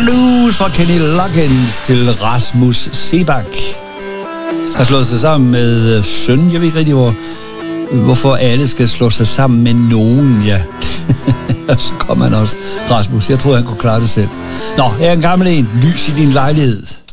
Blues fra Kenny Loggins til Rasmus Seebach. Har slået sig sammen med søn. Jeg ved ikke rigtig, hvorfor alle skal slå sig sammen med nogen, ja. Og så kommer han også, Rasmus. Jeg troede, han kunne klare det selv. Nå, her er en gammel en. Lys i din lejlighed.